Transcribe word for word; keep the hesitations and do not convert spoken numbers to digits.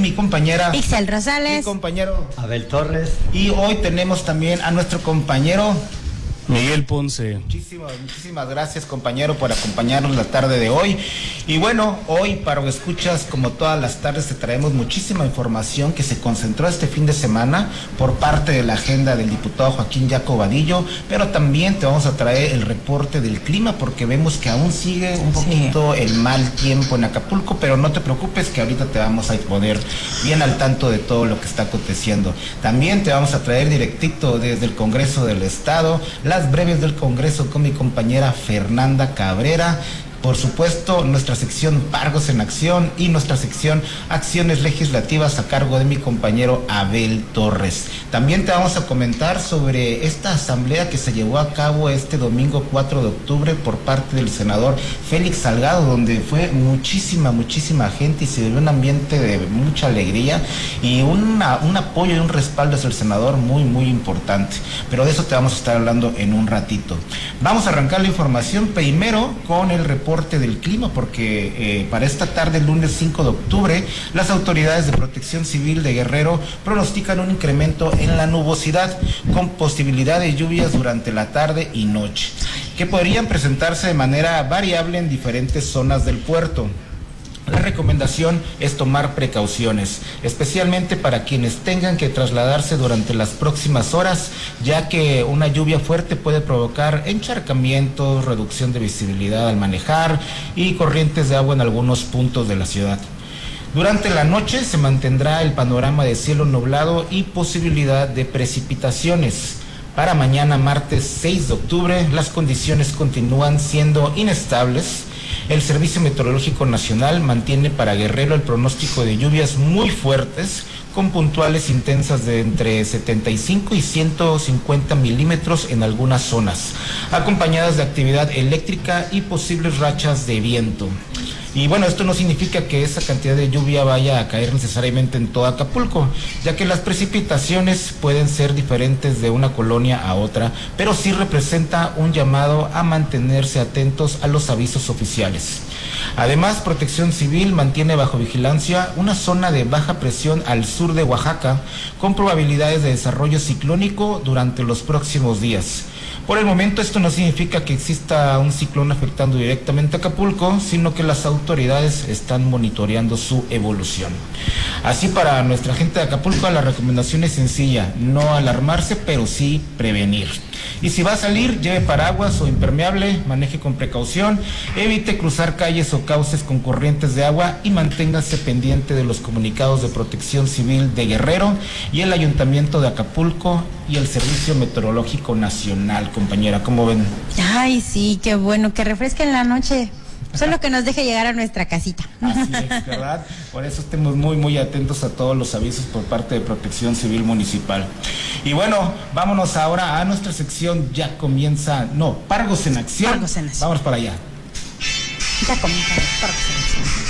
mi compañera Ixel Rosales, mi compañero Abel Torres, y hoy tenemos también a nuestro compañero Miguel Ponce. Muchísimas, muchísimas gracias, compañero, por acompañarnos la tarde de hoy. Y bueno, hoy para que escuchas, como todas las tardes, te traemos muchísima información que se concentró este fin de semana por parte de la agenda del diputado Joaquín Yaco Vadillo, pero también te vamos a traer el reporte del clima, porque vemos que aún sigue un poquito sí. el mal tiempo en Acapulco, pero no te preocupes que ahorita te vamos a poner bien al tanto de todo lo que está aconteciendo. También te vamos a traer directito desde el Congreso del Estado, la las breves del Congreso con mi compañera Fernanda Cabrera. Por supuesto, nuestra sección Pargos en Acción y nuestra sección Acciones Legislativas a cargo de mi compañero Abel Torres. También te vamos a comentar sobre esta asamblea que se llevó a cabo este domingo cuatro de octubre por parte del senador Félix Salgado, donde fue muchísima, muchísima gente y se vivió un ambiente de mucha alegría y una, un apoyo y un respaldo hacia el senador muy, muy importante. Pero de eso te vamos a estar hablando en un ratito. Vamos a arrancar la información primero con el reporte del clima, porque eh, para esta tarde, el lunes cinco de octubre, las autoridades de Protección Civil de Guerrero pronostican un incremento en la nubosidad con posibilidad de lluvias durante la tarde y noche, que podrían presentarse de manera variable en diferentes zonas del puerto. La recomendación es tomar precauciones, especialmente para quienes tengan que trasladarse durante las próximas horas, ya que una lluvia fuerte puede provocar encharcamientos, reducción de visibilidad al manejar y corrientes de agua en algunos puntos de la ciudad. Durante la noche se mantendrá el panorama de cielo nublado y posibilidad de precipitaciones. Para mañana, martes seis de octubre, las condiciones continúan siendo inestables. El Servicio Meteorológico Nacional mantiene para Guerrero el pronóstico de lluvias muy fuertes, con puntuales intensas de entre setenta y cinco y ciento cincuenta milímetros en algunas zonas, acompañadas de actividad eléctrica y posibles rachas de viento. Y bueno, esto no significa que esa cantidad de lluvia vaya a caer necesariamente en todo Acapulco, ya que las precipitaciones pueden ser diferentes de una colonia a otra, pero sí representa un llamado a mantenerse atentos a los avisos oficiales. Además, Protección Civil mantiene bajo vigilancia una zona de baja presión al sur de Oaxaca, con probabilidades de desarrollo ciclónico durante los próximos días. Por el momento, esto no significa que exista un ciclón afectando directamente a Acapulco, sino que las autoridades están monitoreando su evolución. Así, para nuestra gente de Acapulco, la recomendación es sencilla: no alarmarse, pero sí prevenir. Y si va a salir, lleve paraguas o impermeable, maneje con precaución, evite cruzar calles o cauces con corrientes de agua y manténgase pendiente de los comunicados de Protección Civil de Guerrero y el Ayuntamiento de Acapulco y el Servicio Meteorológico Nacional. Compañera, ¿cómo ven? Ay, sí, qué bueno, que refresque en la noche. Solo que nos deje llegar a nuestra casita. Así es, ¿verdad? Por eso estemos muy, muy atentos a todos los avisos por parte de Protección Civil Municipal. Y bueno, vámonos ahora a nuestra sección. Ya comienza, no, Pargos en Acción. Pargos en Acción. Vamos para allá. Ya comienza Pargos en Acción.